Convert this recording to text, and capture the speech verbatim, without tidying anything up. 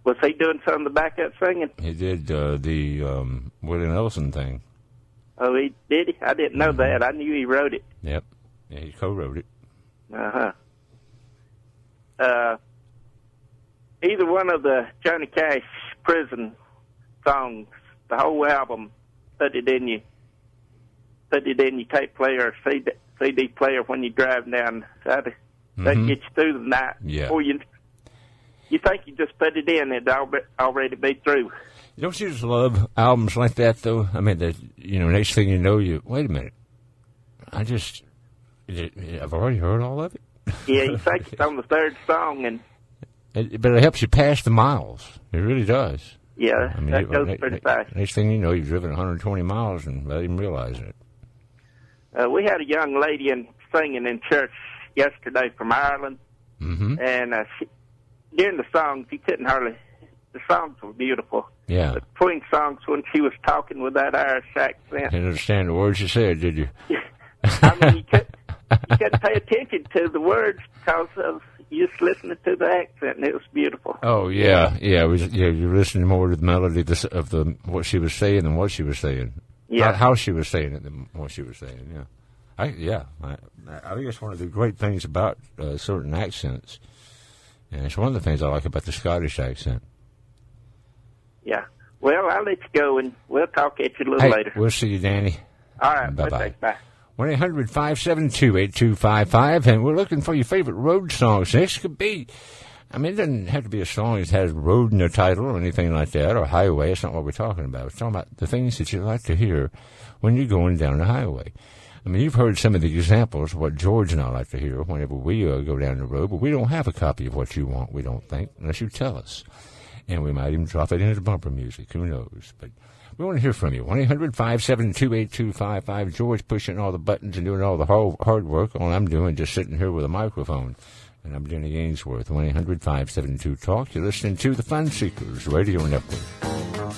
Was he doing some of the backup singing? He did uh, the um, Willie Nelson thing. Oh, he did he? I didn't know Mm-hmm. that. I knew he wrote it. Yep. Yeah, he co-wrote it. Uh-huh. Uh, either one of the Johnny Cash prison songs, the whole album, put it in you, put it in your tape player or C D, C D player when you're driving down. That that Mhm. gets you through the night. Yeah. Or you, you think you just put it in, it'd al- already be through. Don't you just love albums like that, though? I mean, that, you know, next thing you know, you, wait a minute. I just, I've already heard all of it. Yeah, you think it's on the third song, and It, but it helps you pass the miles. It really does. yeah, I mean, that it- goes ne- pretty ne- fast. Next thing you know, you've driven one hundred twenty miles and not even realizing it. Uh, we had a young lady in singing in church yesterday from Ireland, Mm-hmm. and uh, she, during the songs, you couldn't hardly. The songs were beautiful. Yeah. But between songs, when she was talking with that Irish accent, Didn't understand the words you said, did you? I mean, you could you couldn't pay attention to the words because of you just listening to the accent, and it was beautiful. Oh yeah, yeah. It was, yeah, you're listening more to the melody of the, of the what she was saying than what she was saying. Yeah. Not how she was saying it than what she was saying. Yeah, I yeah. I, I think it's one of the great things about uh, certain accents, and it's one of the things I like about the Scottish accent. Yeah. Well, I'll let you go, and we'll talk at you a little Hey, later. we'll see you, Danny. All right. Bye-bye. Okay, bye. one eight hundred five seven two eight two five five, and we're looking for your favorite road songs. This could be, I mean, it doesn't have to be a song that has road in the title or anything like that, or highway. It's not what we're talking about. We're talking about the things that you like to hear when you're going down the highway. I mean, you've heard some of the examples of what George and I like to hear whenever we uh, go down the road, but we don't have a copy of what you want, we don't think, unless you tell us. And we might even drop it into bumper music. Who knows? But we want to hear from you. one eight hundred five seven two eight two five five. George pushing all the buttons and doing all the hard, hard work. All I'm doing is just sitting here with a microphone. And I'm Denny Ainsworth. one eight hundred five seven two talk. You're listening to the Fun Seekers Radio Network.